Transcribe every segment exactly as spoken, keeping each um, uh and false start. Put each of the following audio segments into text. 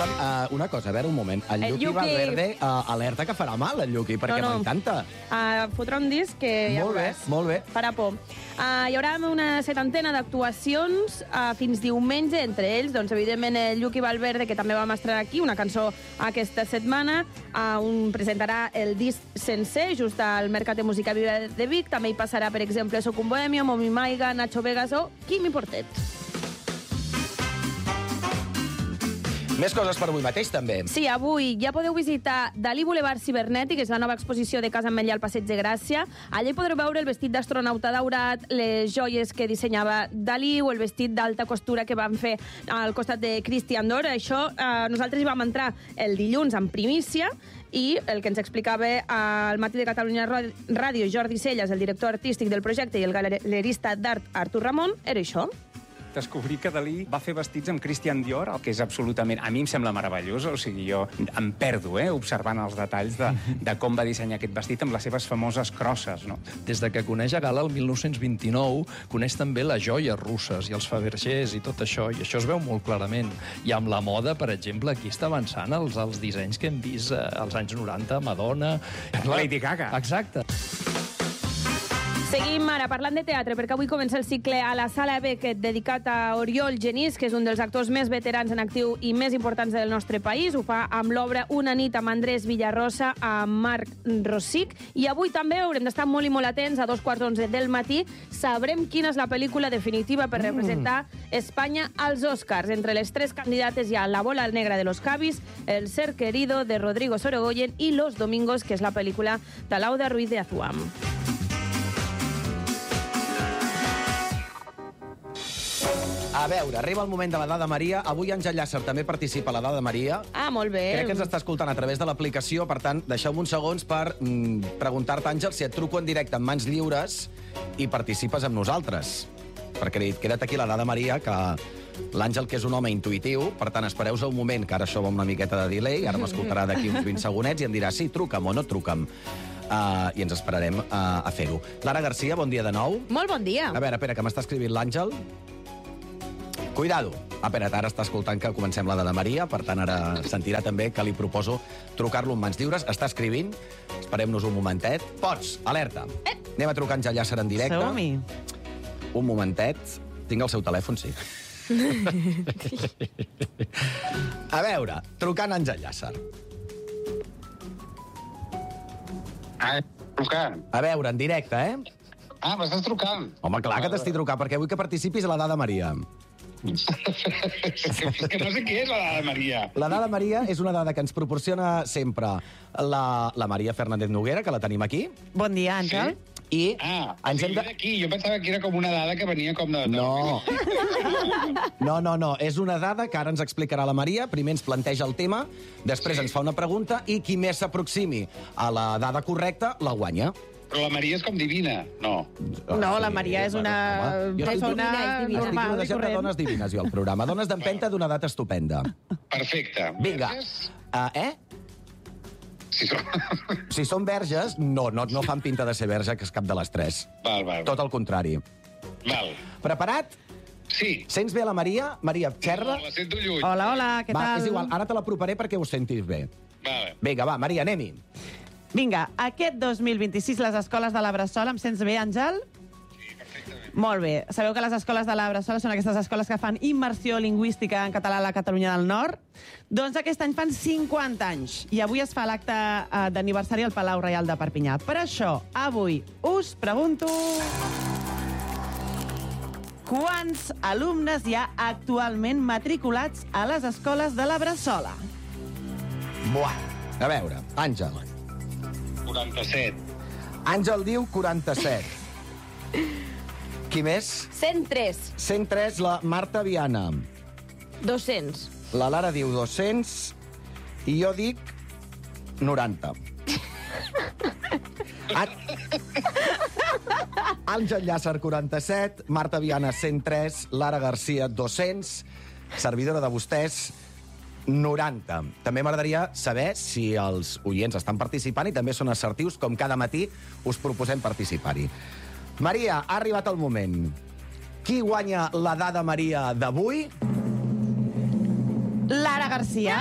Escolta'm, uh, una cosa, a veure, un moment. El, El Lluqui Lluqui- Valverde, uh, alerta que farà mal, el Lluqui, perquè No, no. m'encanta. Uh, fotrà un disc que ja Molt bé, veuràs. molt bé. Farà por. Uh, hi haurà una setantena d'actuacions uh, fins diumenge, entre ells, doncs, evidentment, el Lluqui Valverde, que també va mostrar aquí una cançó aquesta setmana, uh, un presentarà el disc sencer just al Mercat de Música Viva de Vic. També hi passarà, per exemple, Soc un bohemio, Momi Maiga, Nacho Vegas o Quimi Portet. Més coses per avui mateix, també. Sí, avui ja podeu visitar Dalí Boulevard Cibernètic, és la nova exposició de Casa Ametlla al Passeig de Gràcia. Allà hi podreu veure el vestit d'astronauta daurat, les joies que dissenyava Dalí o el vestit d'alta costura que van fer al costat de Christian Dior. Això eh, nosaltres hi vam entrar el dilluns en primícia i el que ens explicava al Matí de Catalunya Ràdio Jordi Celles, el director artístic del projecte i el galerista d'art Artur Ramon, era això. Descobrir que Dalí va fer vestits amb Christian Dior, el que és absolutament... A mi em sembla meravellós, o sigui, jo em perdo, eh, observant els detalls de, de com va dissenyar aquest vestit amb les seves famoses crosses, no? Des de que coneix a Gala el mil nou-cents vint-i-nou, coneix també les joies russes i els Fabergés i tot això, i això es veu molt clarament. I amb la moda, per exemple, aquí està avançant els, els dissenys que hem vist eh, als anys noranta, Madonna... Lady Gaga. Exacte. Seguim ara parlant de teatre, perquè avui comença el cicle a la Sala Beckett dedicat a Oriol Genís, que és un dels actors més veterans en actiu i més importants del nostre país. Ho fa amb l'obra Una nit amb Andrés Villarrosa, amb Marc Rossic. I avui també haurem d'estar molt i molt atents. A dos quarts d'onze del matí sabrem quina és la pel·lícula definitiva per representar Espanya als Oscars. Entre les tres candidates hi ha La bola negra de los Javis, El ser querido de Rodrigo Sorogoyen i Los Domingos, que és la pel·lícula de Lauda Ruiz de Azuam. A veure, arriba el moment de la Dada Maria. Avui Àngel Llàcer també participa a la Dada Maria. Ah, molt bé. Crec que ens està escoltant a través de l'aplicació, per tant, deixeu-me uns segons per mm, preguntar-te, Àngel, si et truco en directe amb mans lliures i participes amb nosaltres. Perquè he dit, queda't aquí la Dada Maria, que l'Àngel, que és un home intuïtiu, per tant, espereu-se un moment, que ara això va una miqueta de delay, ara m'escoltarà d'aquí uns vint segonets i em dirà, sí, truca'm o no truca'm. Uh, I ens esperarem uh, a fer-ho. Lara Garcia, bon dia de nou. Molt bon dia. A veure, espera, que m'està escrivint l'Àngel. Cuidado. Ah, espera't, ara està escoltant que comencem la Dada Maria, per tant, ara sentirà també que li proposo trucar-lo en mans lliures. Està escrivint. Esperem-nos un momentet. Pots, alerta. Eh. Anem a trucar Àngel Llàcer en directe. Som-hi. Un momentet. Tinc el seu telèfon, sí. A veure, trucant Àngel Llàcer. Ah, trucant. A veure, en directe, eh? Ah, m'estàs trucant. Home, clar que t'estic trucant, perquè vull que participis a la Dada Maria. és, que, és que no sé què és la Dada Maria. La Dada Maria és una dada que ens proporciona sempre la, la Maria Fernández Noguera, que la tenim aquí, Bon dia, Àngel. i Ah, o ens hem sigui, de... ve d'aquí. Jo pensava que era com una dada que venia com de... No. No, no, no. És una dada que ara ens explicarà la Maria. Primer ens planteja el tema, després Sí. ens fa una pregunta i qui més s'aproximi a la dada correcta la guanya. Però la Maria és com divina. No. No, la Maria és una home, jo estic- persona divina, és divina. Estic normal i rodejat de corrent. dones divines, jo, al programa. Dones d'empenta d'una edat estupenda. Perfecte. Vinga. Verges? Uh, eh? Sí, som... Si són verges, no, no, no fan pinta de ser verge, que és cap de les tres. Val, val. Tot el contrari. Val. Preparat? Sí. Sents bé la Maria? Maria, xerra? La sento lluny. Hola, hola, què Va, tal? és igual, ara te l'aproparé perquè ho sentis bé. Vale. Vinga, va, Maria, anem-hi. Vinga, aquest dos mil vint-i-sis les escoles de la Bressola, em sents bé, Àngel? Sí, perfectament. Molt bé. Sabeu que les escoles de la Bressola són aquestes escoles que fan immersió lingüística en català a la Catalunya del Nord? Doncs aquest any fan cinquanta anys i avui es fa l'acte eh, d'aniversari al Palau Reial de Perpinyà. Per això, avui us pregunto... Quants alumnes hi ha actualment matriculats a les escoles de la Bressola? Buah. A veure, Àngel. quaranta-set. Àngel diu quaranta-set. Qui més? cent tres. cent tres, la Marta Viana. dos-cents. La Lara diu dos-cents i jo dic noranta. A... Àngel Llàcer, quaranta-set, Marta Viana, cent tres, Lara Garcia, dos-cents, servidora de vostès, noranta. També m'agradaria saber si els oients estan participant i també són assertius, com cada matí us proposem participar-hi. Maria, ha arribat el moment. Qui guanya la Dada Maria d'avui? Lara Garcia.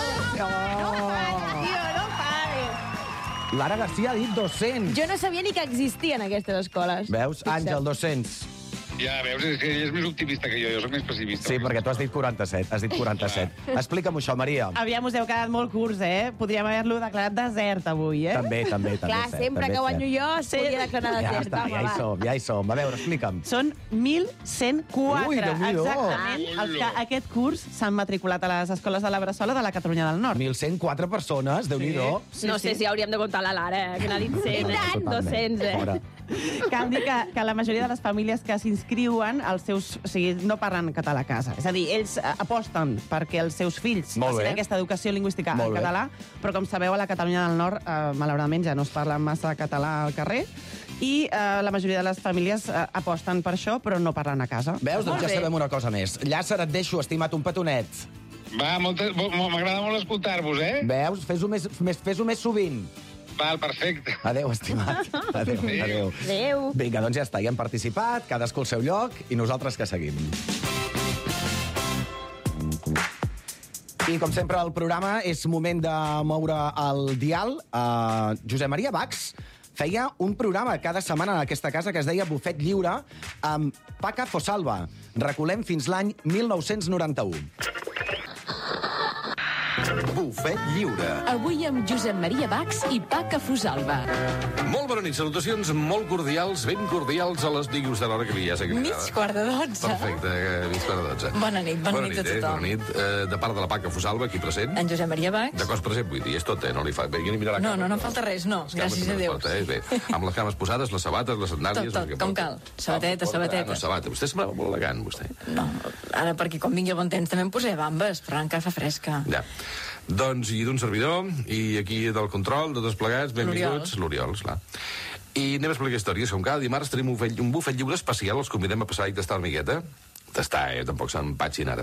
Lara Garcia ha dit dos-cents. Jo no sabia ni que existien aquestes escoles. Veus? Àngel, dos-cents. Ja, veus, és que ell és més optimista que jo, jo soc més pessimista. Sí, perquè tu has dit quaranta-set. Has dit quaranta-set. Explica'm això, Maria. Aviam, us heu quedat molt curts, eh? Podríem haver-lo declarat desert avui, eh? També, també, també. Clar, cert, sempre també que guanyo cert. jo es podia declarar Ja desert. està, ja hi som, ja hi som. A veure, explica'm. Són mil cent quatre, Ui, Déu-n'hi-do. exactament, els que aquest curs s'han matriculat a les escoles de la Bressola de la Catalunya del Nord. mil cent quatre persones, Déu-n'hi-do. No sé si hauríem de comptar la Lara, eh, que n'ha dit cent, eh? dos-cents, eh? Fora. Cal dir que, que la majoria de les famílies que s'inscriuen, els seus, o sigui, no parlen català a casa. És a dir, ells eh, aposten perquè els seus fills Molt bé. facin aquesta educació lingüística Molt en bé. català, però com sabeu, a la Catalunya del Nord, eh, malauradament, ja no es parla massa català al carrer, i eh, la majoria de les famílies eh, aposten per això, però no parlen a casa. Veus? Doncs Molt ja bé. sabem una cosa més. Llàcer, et deixo, estimat, un petonet. Va, moltes- mo- mo- m'agrada molt escoltar-vos, eh? Veus? Fes-ho més, més, fes-ho més sovint. Val, perfecte. Adéu, estimat. Adéu, adéu. Adéu. Vinga, doncs ja està, hi hem participat, cadascú al seu lloc, i nosaltres que seguim. I, com sempre, al programa és moment de moure el dial. Uh, Josep Maria Bax feia un programa cada setmana en aquesta casa que es deia Bufet Lliure amb Paca Fosalva. Recolem fins l'any mil nou-cents noranta-u. Bufet Lliure. Avui amb Josep Maria Bax i Paca Fosalva. Molt bona nit, salutacions molt cordials, ben cordials a les digues de l'hora que li ja sé que li Mig agrada. quart de dotze. Perfecte, eh, mig quart de dotze. Bona nit, bona nit a eh, tothom. Bona nit, eh, de part de la Paca Fosalva, aquí present. En Josep Maria Bax. De cos present, vull dir, és tot, eh? No li fa... Bé, jo ni mirar la No, cama, no, no falta res, no. Les cames Gràcies no a les Déu. porta, eh? Bé, amb les cames posades, les sabates, les sandàlies... Tot, el que tot, com porta. cal. Sabateta, Ah, sabateta. No, sabata. Vostè semblava molt elegant, vostè. No, ara perquè quan vingui el bon temps també em posaré bambes, però encara fa fresca. Ja. Doncs, i d'un servidor, i aquí del control, de tots plegats, benvinguts. L'Oriol, esclar. I anem a explicar històries. Com cada dimarts tenim un bufet, un bufet lliure especial, els convidem a passar i tastar una miqueta. Tastar, eh? Tampoc s'empatxin ara.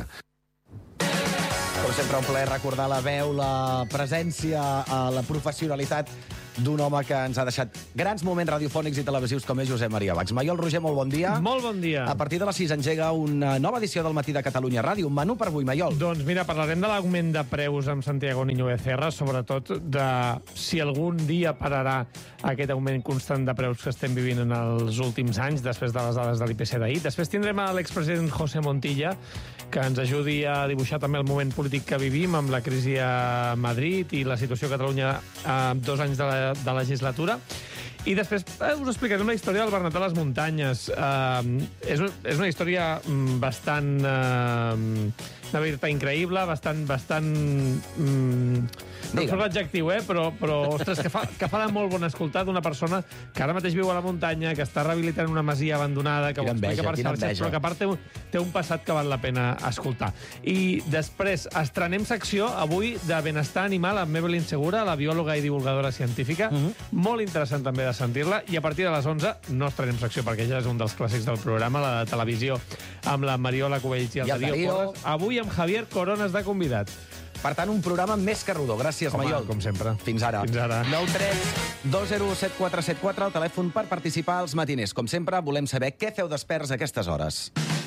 Com sempre, un plaer recordar la veu, la presència, eh, la professionalitat d'un home que ens ha deixat grans moments radiofònics i televisius com és Josep Maria Bax. Maiol Roger, molt bon dia. Molt bon dia. A partir de les sis engega una nova edició del Matí de Catalunya Ràdio. Un menú per avui, Maiol. Doncs mira, parlarem de l'augment de preus amb Santiago Niño Becerra, sobretot de si algun dia pararà aquest augment constant de preus que estem vivint en els últims anys, després de les dades de l'I P C d'ahir. Després tindrem a l'expresident José Montilla, que ens ajudi a dibuixar també el moment polític que vivim amb la crisi a Madrid i la situació a Catalunya a dos anys de, la, de legislatura. I després eh, us explicarem la història del Bernat de les Muntanyes. Uh, és, un, és una història mm, bastant... Uh, una veritat increïble, bastant... bastant mm, no em surt l'adjectiu, eh? Però, però ostres, que fa, que fa de molt bon escoltar d'una persona que ara mateix viu a la muntanya, que està rehabilitant una masia abandonada, que Quina ho explica enveja, per quina xarxes, enveja. però que a part té un, té un passat que val la pena escoltar. I després estrenem secció avui de benestar animal amb Evelyn Segura, la biòloga i divulgadora científica. Mhm. Molt interessant també de sentir-la. I a partir de les onze no estrenem secció, perquè ja és un dels clàssics del programa, la de televisió, amb la Mariola Cubells i el I el Darío Darío. Porras. Avui amb Javier Coronas de convidat. Per tant, un programa més que rodó. Gràcies, Home, Maiol. com sempre. Fins ara. Fins ara. nou tres dos zero set quatre set quatre, el telèfon per participar als matiners. Com sempre, volem saber què feu desperts a aquestes hores.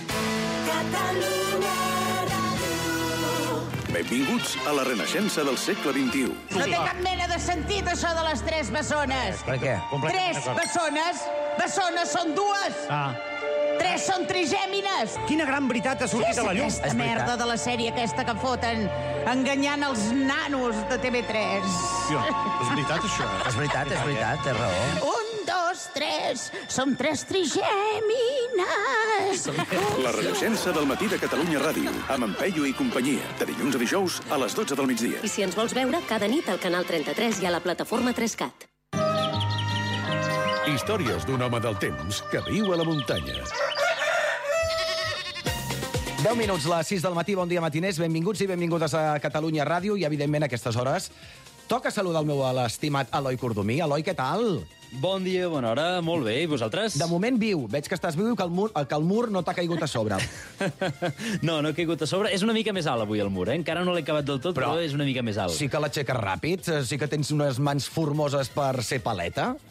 Benvinguts a la renaixença del segle vint-i-u. No té cap mena de sentit, això de les tres bessones. Per què? Tres bessones? Bessones són dues. Ah. Tres són trigèmines. Quina gran veritat ha sortit a la llum. Aquesta merda de la sèrie aquesta que foten enganyant els nanos de T V tres. És veritat, això? És veritat, és veritat, té raó. Un, dos, tres. Som tres trigèmines. La renaixença del matí de Catalunya Ràdio, amb en Peyu i companyia, de dilluns a dijous a les dotze del migdia. I si ens vols veure, cada nit al canal trenta-tres i a la plataforma tres cat. Històries d'un home del temps que viu a la muntanya. deu minuts, les sis del matí, bon dia matiners, benvinguts i benvingudes a Catalunya Ràdio i, evidentment, a aquestes hores toca saludar el meu l'estimat Eloi Cordomí. Eloi, què tal? Bon dia, bona hora, molt bé, i vosaltres? De moment viu, veig que estàs viu i que el mur, que el mur no t'ha caigut a sobre. No, no ha caigut a sobre. És una mica més alt avui el mur, eh? Encara no l'he acabat del tot, però, però és una mica més alt. Sí que l'aixeques ràpid, sí que tens unes mans formoses per ser paleta.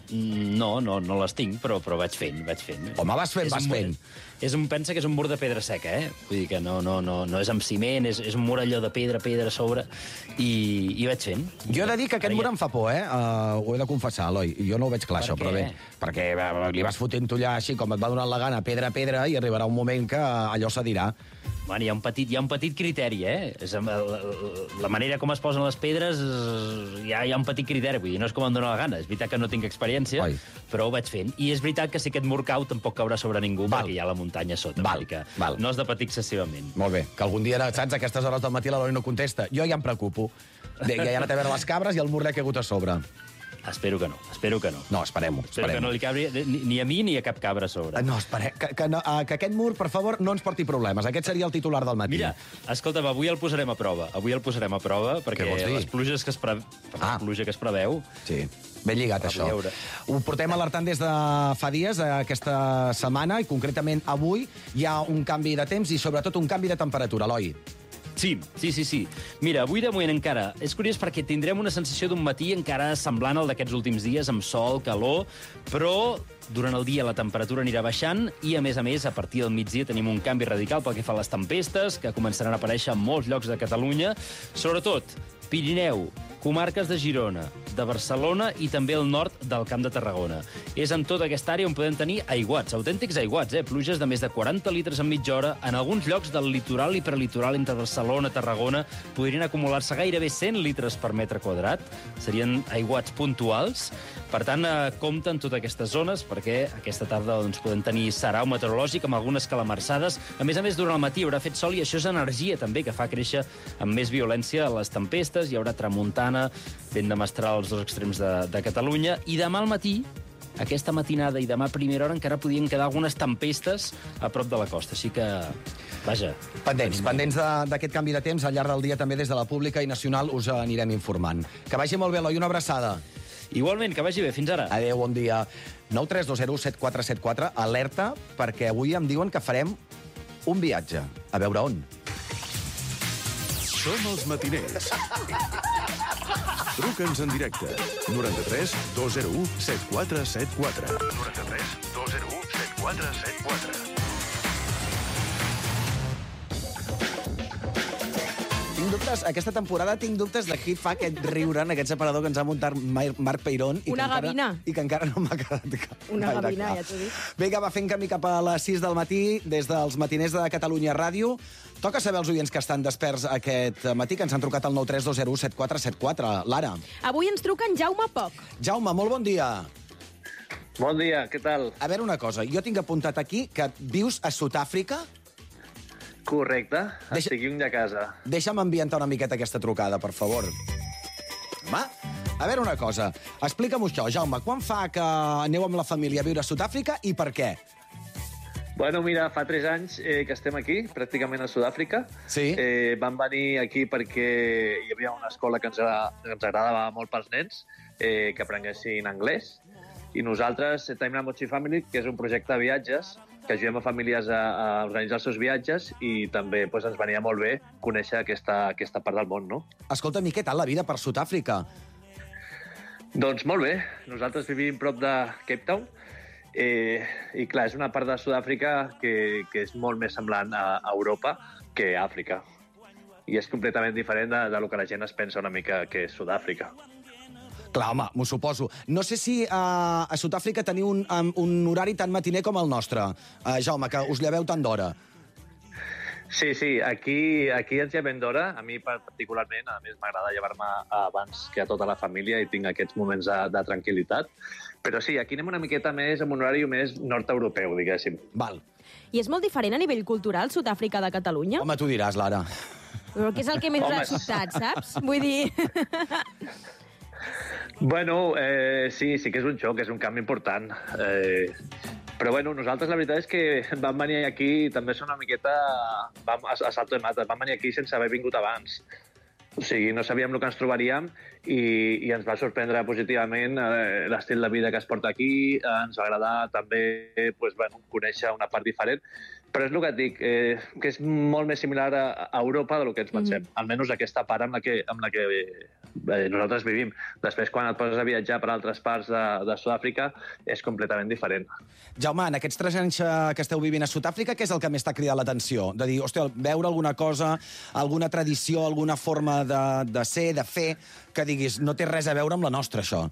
No, no, no les tinc, però, però vaig fent, vaig fent. Home, vas fent, És vas un mur- fent. És un, pensa que és un mur de pedra seca, eh? Vull dir que no, no, no, no és amb ciment, és, és un mur allò de pedra, pedra a sobre, i, i vaig fent. Jo he de dir que aquest Ara mur ja- em fa por, eh? Uh, ho he de confessar, Eloi. Jo no ho veig clar, Per això, però què? bé. Perquè uh, li vas fotent allà així, com et va donar la gana, pedra a pedra, i arribarà un moment que uh, allò se dirà. Bueno, hi ha un petit, hi ha un petit criteri, eh? És, amb la, la manera com es posen les pedres, eh, hi ha, hi ha un petit criteri, vull dir, no és com em dóna la gana. És veritat que no tinc experiència, Oi. però ho vaig fent. I és veritat que si aquest mur cau tampoc caurà sobre ningú, Val. perquè hi ha la muntanya a sota. Val, vull dir que val. no has de patir excessivament. Molt bé, que algun dia, saps, a aquestes hores del matí l'Eloi no contesta. Jo ja em preocupo. De, ja he anat a veure les cabres i el mur l'he caigut a sobre. Espero que no, espero que no. No, esperem-ho, Espero que esperem-ho. no li cabri ni, ni a mi ni a cap cabra a sobre. No, espera, que, que, no, uh, que aquest mur, per favor, no ens porti problemes. Aquest seria el titular del matí. Mira, escolta'm, avui el posarem a prova. Avui el posarem a prova, perquè vols dir? les pluges que es, pre... ah. la pluja que es preveu... Sí, ben lligat, La això. veure. Ho portem alertant des de fa dies, eh, aquesta setmana, i concretament avui hi ha un canvi de temps i sobretot un canvi de temperatura, Eloi. Sí, sí, sí, sí. Mira, avui de moment encara... És curiós perquè tindrem una sensació d'un matí encara semblant al d'aquests últims dies, amb sol, calor, però durant el dia la temperatura anirà baixant i, a més a més, a partir del migdia tenim un canvi radical pel que fa a les tempestes, que començaran a aparèixer en molts llocs de Catalunya, sobretot Pirineu, comarques de Girona, de Barcelona i també el nord del Camp de Tarragona. És en tota aquesta àrea on podem tenir aiguats, autèntics aiguats, eh? Pluges de més de quaranta litres en mitja hora. En alguns llocs del litoral i prelitoral entre Barcelona i Tarragona podrien acumular-se gairebé cent litres per metre quadrat. Serien aiguats puntuals. Per tant, eh, compte en totes aquestes zones, perquè aquesta tarda doncs, podem tenir sarau meteorològic amb algunes calamarsades. A més a més, durant el matí haurà fet sol i això és energia també, que fa créixer amb més violència les tempestes. Hi haurà tramuntana, vent de mestral als dos extrems de, de Catalunya. I demà al matí, aquesta matinada i demà a primera hora, encara podien quedar algunes tempestes a prop de la costa. Així que, vaja... Pendents, pendents de- d'aquest canvi de temps, al llarg del dia també des de la pública i nacional us anirem informant. Que vagi molt bé, Eloi, una abraçada. Igualment, que vagi bé. Fins ara. Adéu, bon dia. nou tres dos zero set quatre set quatre, alerta, perquè avui em diuen que farem un viatge. A veure on. Som els matiners. Truca'ns en directe. noranta-tres dos zero u set quatre set quatre. noranta-tres dos zero u set quatre set quatre. Tinc dubtes, aquesta temporada tinc dubtes de qui fa aquest riure en aquest separador que ens ha muntat Mar- Marc Peirón. I Una que encara- gavina. I que encara no m'ha quedat cap. Una gaire gavina, clar. ja t'ho dic. Vinga, va fent camí cap a les sis del matí, des dels matiners de Catalunya Ràdio. Toca saber els oients que estan desperts aquest matí, que ens han trucat al nou tres dos zero u set quatre set quatre. Lara. Avui ens truca en Jaume Poc. Jaume, molt bon dia. Bon dia, què tal? A veure una cosa, jo tinc apuntat aquí que vius a Sud-àfrica. Correcte, Deixa... estic lluny de casa. Deixa'm ambientar una miqueta aquesta trucada, per favor. Va, a veure una cosa. Explica'm això, Jaume. Quan fa que aneu amb la família a viure a Sud-àfrica i per què? Bueno, mira, fa tres anys eh, que estem aquí, pràcticament a Sud-àfrica. Sí. Eh, vam venir aquí perquè hi havia una escola que ens, agrada, que ens agradava molt pels nens, eh, que aprenguessin anglès. I nosaltres eh, tenim la Mochi Family, que és un projecte de viatges, que ajudem a famílies a, a organitzar els seus viatges i també pues, ens venia molt bé conèixer aquesta, aquesta part del món, no? Escolta'm, i què tal la vida per Sud-àfrica? Doncs molt bé. Nosaltres vivim prop de Cape Town eh, i, clar, és una part de Sud-àfrica que, que és molt més semblant a, a Europa que a Àfrica. I és completament diferent de, de lo que la gent es pensa una mica que és Sud-àfrica. Clar, home, m'ho suposo. No sé si uh, a Sud-àfrica teniu un, um, un horari tan matiner com el nostre, uh, Jaume, que us lleveu tant d'hora. Sí, sí, aquí, aquí ens llevem d'hora. A mi particularment, a més, m'agrada llevar-me abans que a tota la família i tinc aquests moments de, de tranquil·litat. Però sí, aquí anem una miqueta més amb un horari més nord-europeu, diguéssim. Val. I és molt diferent a nivell cultural, Sud-àfrica de Catalunya? Home, tu diràs, Lara. Però què és el que més us ha Home. sobtat, saps? Vull dir... Bueno, eh, sí, sí que és un xoc, és un canvi important. Eh, però bueno, nosaltres la veritat és que vam venir aquí, també és una miqueta vam, a, a salto de mates, vam venir aquí sense haver vingut abans. O sigui, no sabíem el que ens trobaríem i, i ens va sorprendre positivament eh, l'estil de vida que es porta aquí. Eh, ens va agradar també pues, bueno, conèixer una part diferent. Però és el que et dic, eh, que és molt més similar a, a Europa del que ens pensem. Mm. Almenys aquesta part amb la que, amb la que eh, nosaltres vivim. Després, quan et poses a viatjar per altres parts de, de Sud-àfrica, és completament diferent. Jaume, en aquests tres anys eh, que esteu vivint a Sud-àfrica, què és el que més t'ha cridat l'atenció? De dir, hòstia, veure alguna cosa, alguna tradició, alguna forma de, de ser, de fer, que diguis, no té res a veure amb la nostra, això.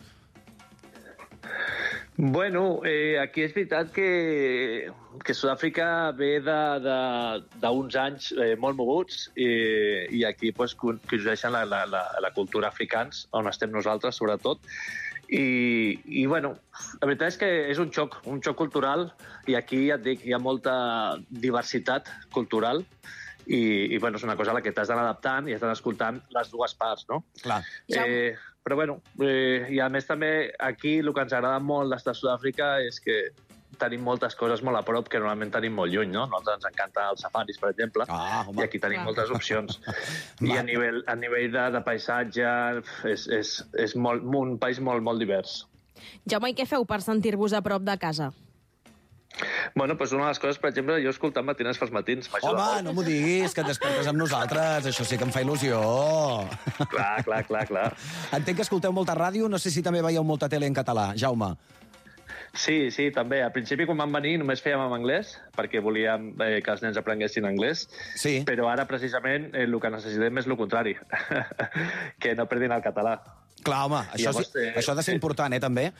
Bueno, eh, aquí és veritat que, que Sud-àfrica ve d'uns anys eh, molt moguts i, i aquí pues, coincideixen la, la, la, la cultura africans, on estem nosaltres, sobretot. I, i bueno, la veritat és que és un xoc, un xoc cultural, i aquí ja et dic, hi ha molta diversitat cultural, i, i bueno, és una cosa a la que t'has d'anar adaptant i has d'anar escoltant les dues parts, no? Clar. Eh, però bueno, eh, i a més també aquí el que ens agrada molt d'estar a Sud-àfrica és que tenim moltes coses molt a prop que normalment tenim molt lluny, no? A nosaltres ens encanta els safaris, per exemple, ah, i aquí tenim ah. moltes opcions. I a nivell, a nivell de, de paisatge és, és, és molt, un país molt, molt divers. Jaume, i què feu per sentir-vos a prop de casa? Bueno, doncs una de les coses, per exemple, jo escoltant matiners pels matins. Home, no m'ho diguis, que et despertes amb nosaltres. Això sí que em fa il·lusió. Clar, clar, clar, clar. Entenc que escolteu molta ràdio, no sé si també veieu molta tele en català. Jaume. Sí, sí, també. Al principi, quan vam venir, només fèiem en anglès, perquè volíem eh, que els nens aprenguessin anglès. Sí. Però ara, precisament, eh, el que necessitem és el contrari, que no perdin el català. Clar, home, això, llavors, sí, eh, això ha de ser sí. important, eh, també.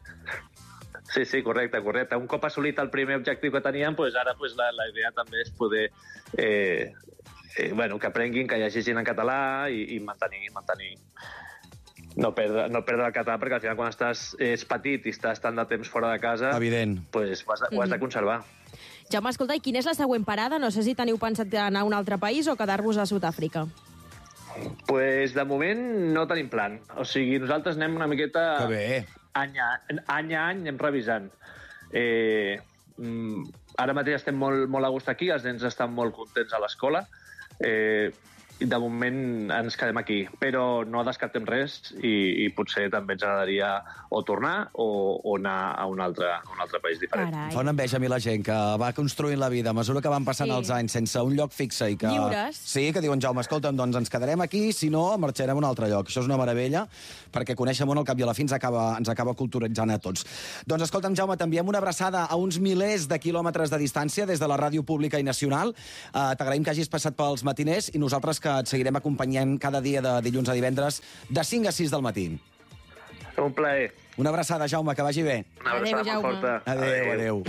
Sí, sí, correcte, correcte. Un cop assolit el primer objectiu que teníem, pues ara pues, la, la idea també és poder eh, eh, bueno, que aprenguin, que llegeixin en català i, i mantenir, mantenir no perdre, no perdre el català, perquè al final quan estàs és petit i estàs tant de temps fora de casa, evident, pues, ho, has de, ho has de conservar. Jaume, escolta, i quina és la següent parada? No sé si teniu pensat anar a un altre país o quedar-vos a Sud-àfrica. Pues de moment no tenim plan. O sigui, nosaltres anem una miqueta... Que bé. Any a any, a any anem revisant. Eh, ara mateix estem molt, molt a gust aquí, els nens estan molt contents a l'escola. Eh, de moment ens quedem aquí, però no descartem res i, i potser també ens agradaria o tornar o, o anar a un altre, a un altre país diferent. Carai. Fa una enveja a mi la gent que va construint la vida a mesura que van passant sí. els anys sense un lloc fixe i que... Lliures. Sí, que diuen, Jaume, escolta'm, doncs ens quedarem aquí, si no, marxarem a un altre lloc. Això és una meravella, perquè conèixer món al cap i a la fi ens acaba, ens acaba culturitzant a tots. Doncs escolta'm, Jaume, t'enviem una abraçada a uns milers de quilòmetres de distància des de la ràdio pública i nacional. Uh, T'agraïm que hagis passat pels matiners i nosaltres que et seguirem acompanyant cada dia de dilluns a divendres de cinc a sis del matí. Un plaer. Una abraçada, Jaume, que vagi bé. Una abraçada molt forta. Adéu, adéu.